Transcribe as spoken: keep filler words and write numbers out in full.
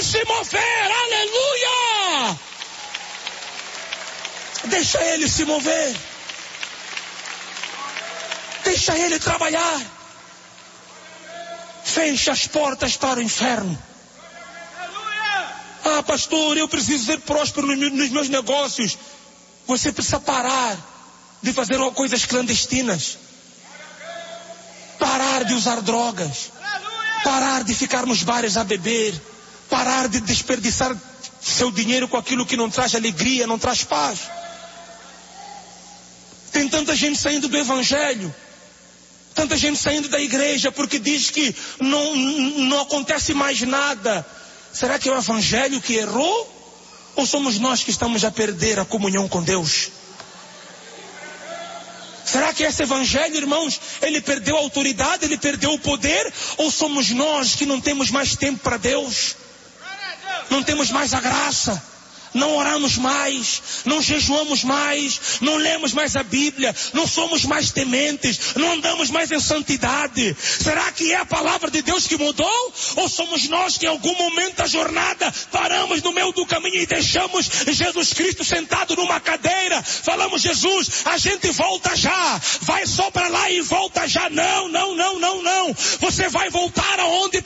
se mover, aleluia! Deixa Ele se mover. Deixa Ele trabalhar. Fecha as portas para o inferno. Ah, pastor, eu preciso ser próspero nos meus negócios. Você precisa parar de fazer coisas clandestinas. Parar de usar drogas. Parar de ficar nos bares a beber. Parar de desperdiçar seu dinheiro com aquilo que não traz alegria, não traz paz. Tem tanta gente saindo do evangelho. Tanta gente saindo da igreja porque diz que não, não acontece mais nada. Será que é o evangelho que errou? Ou somos nós que estamos a perder a comunhão com Deus? Será que esse evangelho, irmãos, ele perdeu a autoridade, ele perdeu o poder? Ou somos nós que não temos mais tempo para Deus? Não temos mais a graça? Não oramos mais, não jejuamos mais, não lemos mais a Bíblia, não somos mais tementes, não andamos mais em santidade. Será que é a palavra de Deus que mudou? Ou somos nós que em algum momento da jornada paramos no meio do caminho e deixamos Jesus Cristo sentado numa cadeira? Falamos, Jesus, a gente volta já, vai só para lá e volta já. Não, não, não, não, não. Você vai voltar aonde